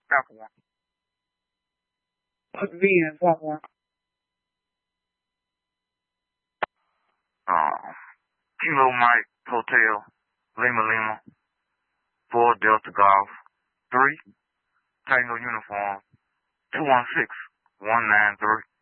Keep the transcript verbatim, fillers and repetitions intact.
Alpha one. Put V in Papa one. Uh, Kilo Mike Hotel, Lima Lima, four Delta Golf, three Tango Uniform, two one six one nine three.